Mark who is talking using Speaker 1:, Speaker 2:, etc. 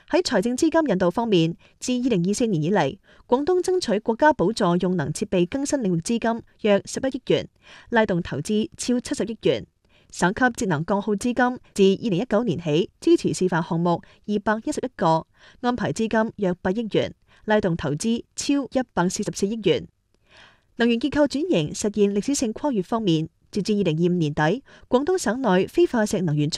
Speaker 1: 喺財政資金引導方面，自2024年以嚟，廣東爭取國家補助用能設備更新領域資金約11億元，拉動投資超70億元。省級節能降耗資金自2019年起支持示範項目211個，安排資金約8億元，拉動投資超144億元。能源結構轉型實現歷史性跨越方面，截至2025年底，廣東省內非化石能源